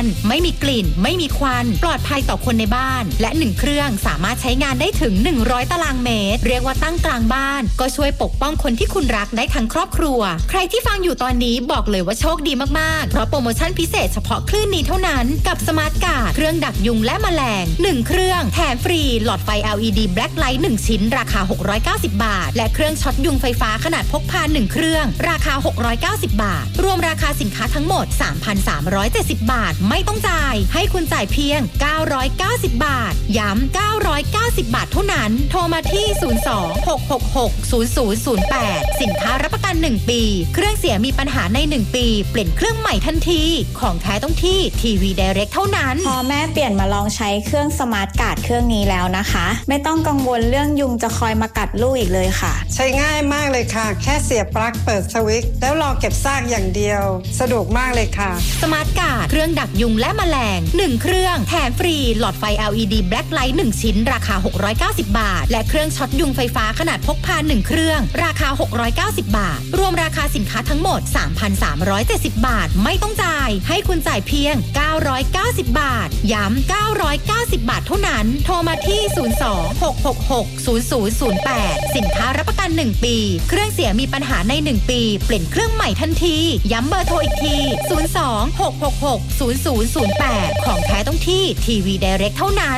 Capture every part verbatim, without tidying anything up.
นไม่มีกลิ่นไม่มีควันปลอดภัยต่อคนในบ้านและหนึ่งเครื่องสามารถใช้งานได้ถึงหนึ่งร้อยตารางเมตรเรียกว่าตั้งกลางบ้านก็ช่วยปกป้องคนที่คุณรักได้ทั้งครอบครัวใครที่ฟังอยู่ตอนนี้บอกเลยว่าโชคดีมากๆเพราะโปรโมชั่นพิเศษเฉพาะคลื่นนี้เท่านั้นกับสมาร์ทการ์ดเครื่องดักยุงและแมลงหนึ่งเครื่องแถมฟรีหลอดไฟ แอล อี ดี Black Light หนึ่งชิ้นราคาหกร้อยเก้าสิบบาทและเครื่องช็อตยุงไฟฟ้าขนาดพกพาหนึ่งเครื่องราคาหกร้อยเก้าสิบบาทรวมราคาสินค้าทั้งหมด สามพันสามร้อยเจ็ดสิบ บาทไม่ต้องจ่ายให้คุณจ่ายเพียงเก้าร้อยเก้าสิบบาทย้ำเก้าร้อยเก้าสิบบาทเท่านั้นโทรมาที่ศูนย์ สอง หก หก หก ศูนย์ ศูนย์ ศูนย์ แปดสินค้ารับประกันหนึ่งปีเครื่องเสียมีปัญหาในหนึ่งปีเปลี่ยนเครื่องใหม่ทันทีของแท้ต้องที่ทีวี Direct เท่านั้นพอแม่เปลี่ยนมาลองใช้เครื่องสมาร์ทการ์ดเครื่องนี้แล้วนะคะไม่ต้องกังวลเรื่องยุงจะคอยมากัดลูกอีกเลยค่ะใช้ง่ายมากเลยค่ะแค่เสียบปลั๊กเปิดสวิตช์แล้วรอเก็บซากอย่างเดียวสะดวกมากเลยค่ะสมาร์ทการ์ดเครื่องดักยุงและแมลงหนึ่งเครื่องแถมฟรีหลอดไฟ แอล อี ดี Black Light หนึ่งชิ้นราคาหกร้อยเก้าสิบบาทและเครื่องช็อตยุงไฟฟ้าขนาดพกพาหนึ่งเครื่องราคาหกร้อยเก้าสิบบาทรวมราคาสินค้าทั้งหมด สามพันสามร้อยเจ็ดสิบ บาทไม่ต้องจ่ายให้คุณจ่ายเพียงเก้าร้อยเก้าสิบบาทย้ำเก้าร้อยเก้าสิบบาทเท่านั้นโทรมาที่ศูนย์ สอง หก หก หก ศูนย์ ศูนย์ ศูนย์ แปดสินค้ารับประกันหนึ่งปีเครื่องเสียมีปัญหาในหนึ่งปีเปลี่ยนเครื่องใหม่ทันทีย้ำเบอร์โทรอีกทีศูนย์ สอง หก หก หก ศูนย์ ศูนย์ ศูนย์ แปดของแท้ต้องที่ทีวี Direct เท่านั้น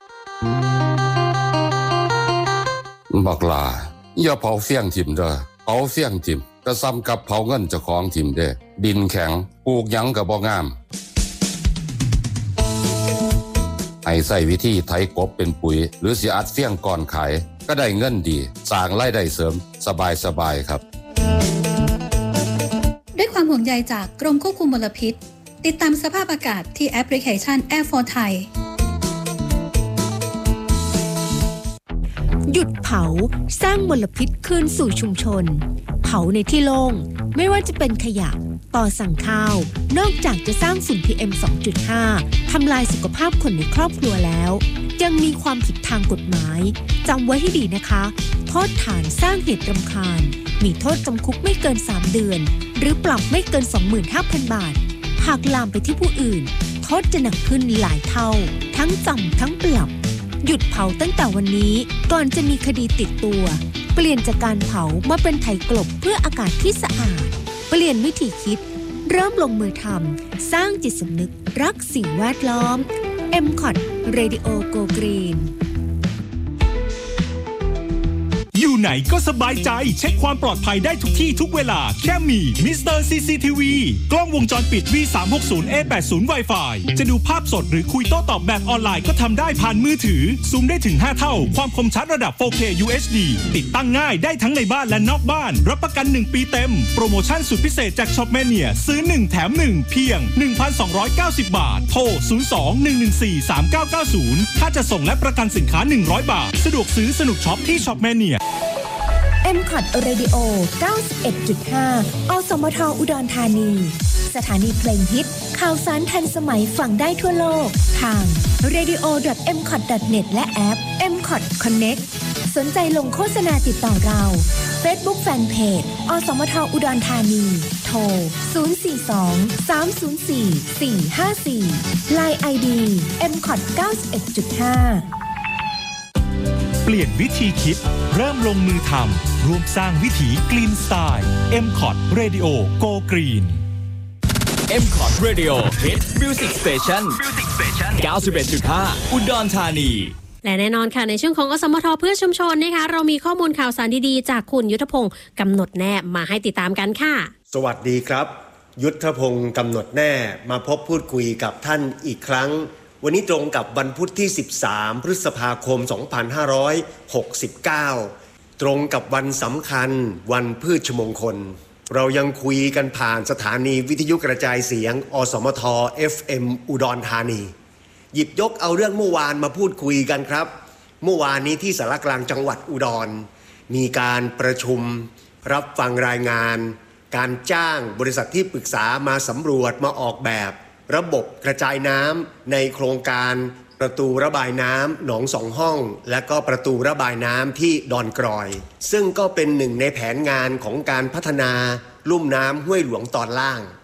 บักลาอย่าเผาเฟี้ยงถิ่มเด้อเผาเฟี้ยงถิ่มก็ซ้ำกับเผาเงินเจ้าของถิ่มเด้ดินแข็งปลูกหยังก็บ่งามให้ใส่วิธีไถกบเป็นปุ๋ยหรือสิอัดเฟี้ยงก่อนขายก็ได้เงินดีสร้างรายได้เสริมสบายๆครับด้วยความห่วงใยจากกรมควบคุมมลพิษติดตามสภาพอากาศที่แอปพลิเคชัน Air for Thai หยุดเผาสร้างมลพิษคืนสู่ชุมชนเผาในที่โล่งไม่ว่าจะเป็นขยะต่อสั่งข้าวนอกจากจะสร้างฝุ่น พี เอ็ม สองจุดห้า ทำลายสุขภาพคนในครอบครัวแล้วยังมีความผิดทางกฎหมายจำไว้ให้ดีนะคะโทษฐานสร้างเหตุรำคาญมีโทษจำคุกไม่เกินสามเดือนหรือปรับไม่เกิน สองหมื่นห้าพัน บาทหากลามไปที่ผู้อื่นโทษจะหนักขึ้นหลายเท่าทั้งจำทั้งปรับหยุดเผาตั้งแต่วันนี้ก่อนจะมีคดีติดตัวเปลี่ยนจากการเผามาเป็นไถกลบเพื่ออากาศที่สะอาดเปลี่ยนวิธีคิดเริ่มลงมือทำสร้างจิตสำนึกรักสิ่งแวดล้อม เอ็ม คอท Radio Go Green อยู่ไหนก็สบายใจเช็คความปลอดภัยได้ทุกที่ทุกเวลาแค่มีมิสเตอร์ ซี ซี ที วี กล้องวงจรปิด วี สามหกศูนย์ เอ แปดสิบ Wi-Fi จะดูภาพสดหรือคุยโต้ตอบแบบออนไลน์ก็ทำได้ผ่านมือถือซูมได้ถึงห้าเท่าความคมชัดระดับ โฟร์เค ยู เอช ดี ติดตั้งง่ายได้ทั้งในบ้านและนอกบ้านรับประกันหนึ่งปีเต็มโปรโมชั่นสุดพิเศษจาก Shopmania ซื้อหนึ่งแถมหนึ่งเพียง หนึ่งพันสองร้อยเก้าสิบ บาทโทรศูนย์ สอง หนึ่ง หนึ่ง สี่ สาม เก้า เก้า ศูนย์ถ้าจะส่งและประกันสินค้าหนึ่งร้อยบาทสะดวกซื้อสนุกช็อปที่ Shopmania เอ็ม คอท Radio เก้าสิบเอ็ดจุดห้า อสมทอุดรธานีสถานีเพลงฮิตข่าวสารทันสมัยฟังได้ทั่วโลกทาง เรดิโอ ดอท เอ็ม คอท ดอท เน็ต และแอป เอ็ม คอท Connect สนใจลงโฆษณาติดต่อเรา Facebook Fanpage อสมทอุดรธานีโทรศูนย์ สี่ สอง สาม ศูนย์ สี่ สี่ ห้า สี่ ไลน์ ไอ ดี เอ็ม คอท เก้าสิบเอ็ดจุดห้าเปลี่ยนวิธีคิดเริ่มลงมือทำร่วมสร้างวิถีกรีนสไตล์ เอ็ม คอท Radio Go Green เอ็ม คอท Radio Hit Music Station เก้าสิบเอ็ดจุดห้า อุดรธานีและแน่นอนค่ะในช่วงของอสมทเพื่อชุมชนนะคะเรามีข้อมูลข่าวสารดีๆจากคุณยุทธพงศ์กำหนดแน่มาให้ติดตามกันค่ะสวัสดีครับยุทธพงศ์กำหนดแน่มาพบพูดคุยกับท่านอีกครั้งวันนี้ตรงกับวันพุธที่สิบสามพฤษภาคมสองพันห้าร้อยหกสิบเก้าตรงกับวันสำคัญวันพืชมงคลเรายังคุยกันผ่านสถานีวิทยุกระจายเสียงอสมท เอฟ เอ็ม อุดรธานีหยิบยกเอาเรื่องเมื่อวานมาพูดคุยกันครับเมื่อวานนี้ที่สารกลางจังหวัดอุดรมีการประชุมรับฟังรายงานการจ้างบริษัทที่ปรึกษามาสำรวจมาออกแบบระบบกระจายน้ำในโครงการประตูระบายน้ำหนองสองห้องและก็ประตูระบายน้ำที่ดอนกรอยซึ่งก็เป็นหนึ่งในแผนงานของการพัฒนาลุ่มน้ำห้วยหลวงตอนล่าง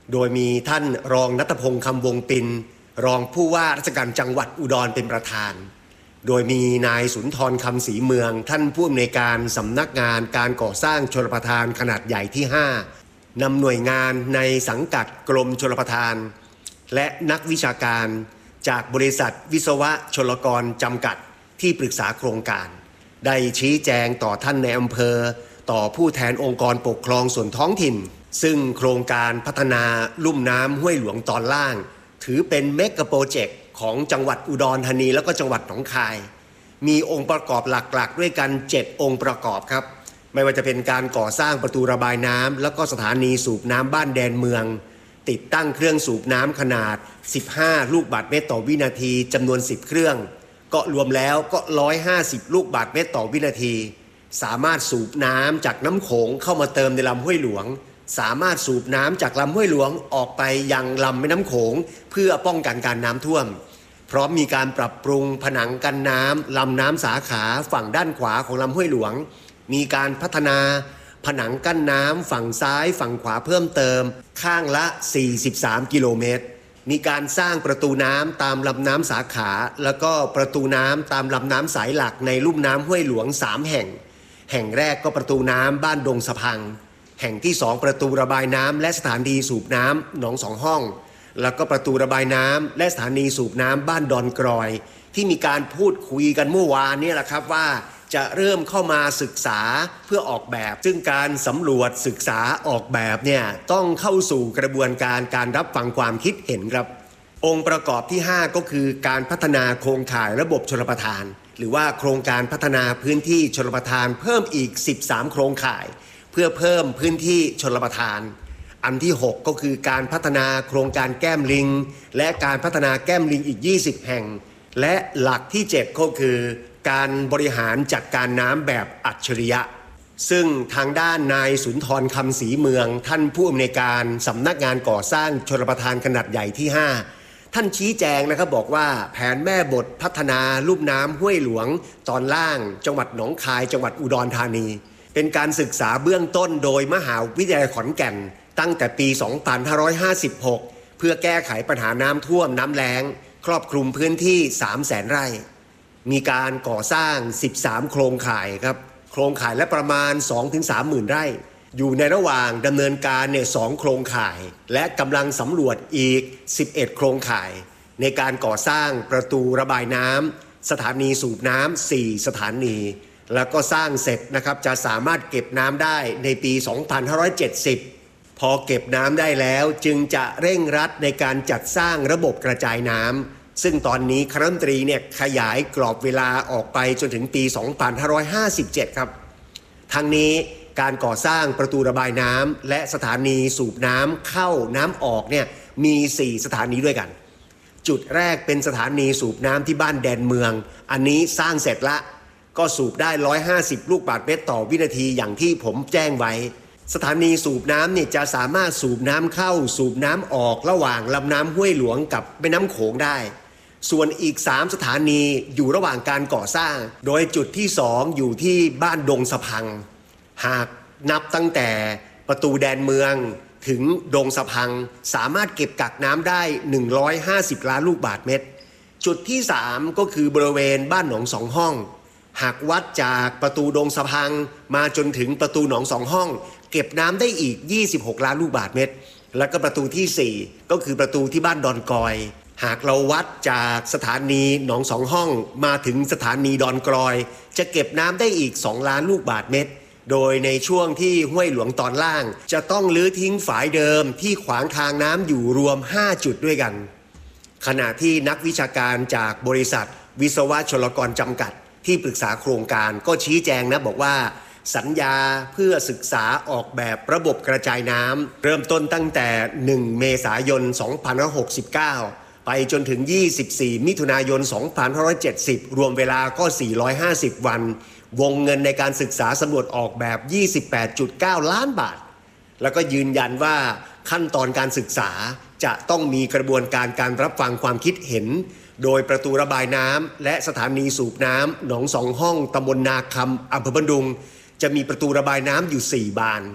โดยมีท่านรองณัฐพงษ์คำวงปินรองผู้ว่าราชการจังหวัดอุดรเป็นประธานโดยมีนายสุนทรคำศรีเมืองท่านผู้อำนวยการสำนักงานการก่อสร้างชลประทานขนาดใหญ่ที่ห้านำหน่วยงานในสังกัดกรมชลประทานและนักวิชาการจากบริษัทวิศวะชลกรจำกัดที่ปรึกษาโครงการได้ชี้แจงต่อท่านในอำเภอต่อผู้แทนองค์กรปกครองส่วนท้องถิ่นซึ่งโครงการพัฒนาลุ่มน้ำห้วยหลวงตอนล่างถือเป็นเมกะโปรเจกต์ของจังหวัดอุดรธานีแล้วก็จังหวัดหนองคายมีองค์ประกอบหลักๆด้วยกันเจ็ดองค์ประกอบครับไม่ว่าจะเป็นการก่อสร้างประตูระบายน้ำแล้วก็สถานีสูบน้ำบ้านแดนเมืองติดตั้งเครื่องสูบน้ำขนาดสิบห้าลูกบาศก์เมตรต่อวินาทีจำนวนสิบเครื่องก็รวมแล้วก็หนึ่งร้อยห้าสิบลูกบาศก์เมตรต่อวินาทีสามารถสูบน้ำจากน้ำโขงเข้ามาเติมในลำห้วยหลวงสามารถสูบน้ำจากลำห้วยหลวงออกไปยังลำแม่น้ำโขงเพื่อป้องกันการน้ำท่วมพร้อมมีการปรับปรุงผนังกันน้ำลำน้ำสาขาฝั่งด้านขวาของลำห้วยหลวงมีการพัฒนาผนังกั้นน้ำฝั่งซ้ายฝั่งขวาเพิ่มเติมข้างละสี่สิบสามกิโลเมตรมีการสร้างประตูน้ำตามลำน้ำสาขาแล้วก็ประตูน้ำตามลำน้ำสายหลักในลุ่มน้ำห้วยหลวงสามแห่งแห่งแรกก็ประตูน้ำบ้านดงสะพังแห่งที่สองประตูระบายน้ำและสถานีสูบน้ำหนองสองห้องแล้วก็ประตูระบายน้ำและสถานีสูบน้ำบ้านดอนกรอยที่มีการพูดคุยกันเมื่อวานนี้แหละครับว่าจะเริ่มเข้ามาศึกษาเพื่อออกแบบซึ่งการสำรวจศึกษาออกแบบเนี่ยต้องเข้าสู่กระบวนการการรับฟังความคิดเห็นครับองค์ประกอบที่ห้าก็คือการพัฒนาโครงข่ายระบบชลประทานหรือว่าโครงการพัฒนาพื้นที่ชลประทานเพิ่มอีกสิบสามโครงข่ายเพื่อเพิ่มพื้นที่ชลประทานอันที่หกก็คือการพัฒนาโครงการแก้มลิงและการพัฒนาแก้มลิงอีกยี่สิบแห่งและหลักที่เจ็ดก็คือการบริหารจัดการน้ำแบบอัจฉริยะซึ่งทางด้านนายสุนทรคำศรีเมืองท่านผู้อำนวยการสำนักงานก่อสร้างชลประทานขนาดใหญ่ที่ห้าท่านชี้แจงนะครับบอกว่าแผนแม่บทพัฒนาลุ่มน้ำห้วยหลวงตอนล่างจังหวัดหนองคายจังหวัดอุดรธานีเป็นการศึกษาเบื้องต้นโดยมหาวิทยาลัยขอนแก่นตั้งแต่ปีสองพันห้าร้อยห้าสิบหกเพื่อแก้ไขปัญหาน้ำท่วมน้ำแล้งครอบคลุมพื้นที่ สามแสน ไร่มีการก่อสร้างสิบสามโครงข่ายครับโครงข่ายและประมาณ สองถึงสามหมื่น ไร่อยู่ในระหว่างดำเนินการเนี่ยสองโครงข่ายและกำลังสำรวจอีกสิบเอ็ดโครงข่ายในการก่อสร้างประตูระบายน้ำสถานีสูบน้ำสี่สถานีแล้วก็สร้างเสร็จนะครับจะสามารถเก็บน้ำได้ในปีสองพันห้าร้อยเจ็ดสิบพอเก็บน้ำได้แล้วจึงจะเร่งรัดในการจัดสร้างระบบกระจายน้ำซึ่งตอนนี้คณะรัฐมนตรีเนี่ยขยายกรอบเวลาออกไปจนถึงปีสองพันห้าร้อยห้าสิบเจ็ดครับทั้งนี้การก่อสร้างประตูระบายน้ำและสถานีสูบน้ำเข้าน้ำออกเนี่ยมีสี่สถานีด้วยกันจุดแรกเป็นสถานีสูบน้ำที่บ้านแดนเมืองอันนี้สร้างเสร็จละก็สูบได้หนึ่งร้อยห้าสิบลูกบาศก์เมตรต่อวินาทีอย่างที่ผมแจ้งไว้สถานีสูบน้ำเนี่ยจะสามารถสูบน้ำเข้าสูบน้ำออกระหว่างลำน้ำห้วยหลวงกับแม่น้ำโขงได้ส่วนอีกสามสถานีอยู่ระหว่างการก่อสร้างโดยจุดที่สองอยู่ที่บ้านดงสะพังหากนับตั้งแต่ประตูแดนเมืองถึงดงสะพังสามารถเก็บกักน้ำได้หนึ่งร้อยห้าสิบล้านลูกบาศก์เมตรจุดที่สามก็คือบริเวณบ้านหนองสองห้องหากวัดจากประตูดงสะพังมาจนถึงประตูหนองสองห้องเก็บน้ำได้อีกยี่สิบหกล้านลูกบาศก์เมตรแล้วก็ประตูที่สี่ก็คือประตูที่บ้านดอนกอยหากเราวัดจากสถานีหนองสองห้องมาถึงสถานีดอนกรอยจะเก็บน้ำได้อีกสองล้านลูกบาศก์เมตรโดยในช่วงที่ห้วยหลวงตอนล่างจะต้องรื้อทิ้งฝายเดิมที่ขวางทางน้ำอยู่รวมห้าจุดด้วยกันขณะที่นักวิชาการจากบริษัทวิศวะชลกรจำกัดที่ปรึกษาโครงการก็ชี้แจงนะบอกว่าสัญญาเพื่อศึกษาออกแบบระบบกระจายน้ำเริ่มต้นตั้งแต่หนึ่งเมษายนสองพันห้าร้อยหกสิบเก้าไปจนถึงยี่สิบสี่มิถุนายนสองพันห้าร้อยเจ็ดสิบรวมเวลาก็สี่ร้อยห้าสิบวันวงเงินในการศึกษาสำรวจออกแบบ ยี่สิบแปดจุดเก้า ล้านบาทแล้วก็ยืนยันว่าขั้นตอนการศึกษาจะต้องมีกระบวนการการรับฟังความคิดเห็นโดยประตูระบายน้ำและสถานีสูบน้ำหนองสองห้องตำบลนาคำอำเภอบันดุงจะมีประตูระบายน้ำอยู่สี่บาน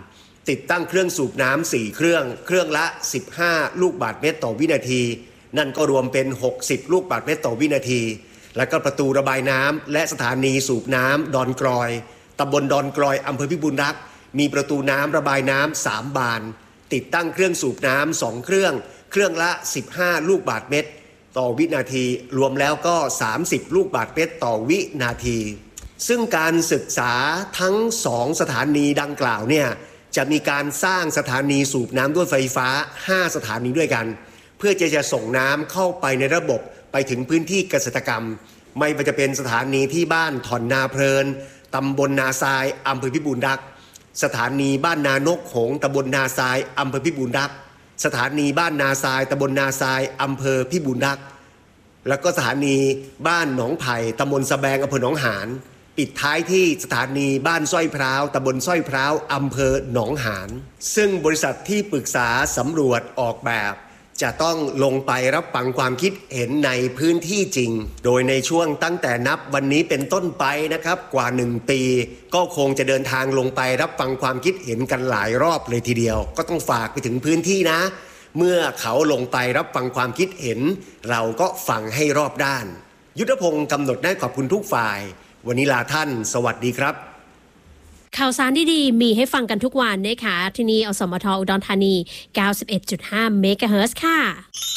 ติดตั้งเครื่องสูบน้ำสี่เครื่องเครื่องละสิบห้าลูกบาศก์เมตรต่อวินาทีนั่นก็รวมเป็นหกสิบลูกบาศก์เมตรต่อวินาทีแล้วก็ประตูระบายน้ำและสถานีสูบน้ำดอนกรอยตำบลดอนกรอยอำเภอพิบูลรักษ์มีประตูน้ำระบายน้ำสามบานติดตั้งเครื่องสูบน้ำสองเครื่องเครื่องละสิบห้าลูกบาศก์เมตรต่อวินาทีรวมแล้วก็สามสิบลูกบาศก์เมตรต่อวินาทีซึ่งการศึกษาทั้งสองสถานีดังกล่าวเนี่ยจะมีการสร้างสถานีสูบน้ำด้วยไฟฟ้าห้าสถานีด้วยกันเพื่อจะจะส่งน้ำเข้าไปในระบบไปถึงพื้นที่เกษตรกรรมไม่ว่าจะเป็นสถานีที่บ้านถ่อนนาเพลินตำบลนาทรายอำเภอพิบูลรักษ์สถานีบ้านนานกหงส์ตำบลนาทรายอำเภอพิบูลรักษ์สถานีบ้านนาทรายตำบลนาทรายอำเภอพิบูลรักษ์แล้วก็สถานีบ้านหนองไผ่ตำบลสะแบงอำเภอหนองหานปิดท้ายที่สถานีบ้านสร้อยพร้าวตำบลสร้อยพร้าวอำเภอหนองหานซึ่งบริษัทที่ปรึกษาสำรวจออกแบบจะต้องลงไปรับฟังความคิดเห็นในพื้นที่จริงโดยในช่วงตั้งแต่นับวันนี้เป็นต้นไปนะครับกว่าหนึ่งปีก็คงจะเดินทางลงไปรับฟังความคิดเห็นกันหลายรอบเลยทีเดียวก็ต้องฝากไปถึงพื้นที่นะเมื่อเขาลงไปรับฟังความคิดเห็นเราก็ฟังให้รอบด้านยุทธพงศ์กำหนดได้ขอบคุณทุกฝ่ายวันนี้ลาท่านสวัสดีครับข่าวสารดีๆมีให้ฟังกันทุกวันนะคะที่นี่อสมทอุดรธานี เก้าสิบเอ็ดจุดห้า เมกะเฮิรตซ์ค่ะ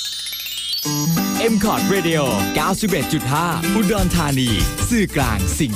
เอ็ม คอร์ด Radio เก้าสิบเอ็ดจุดห้า อุดรธานีสื่อกลางสิ่ง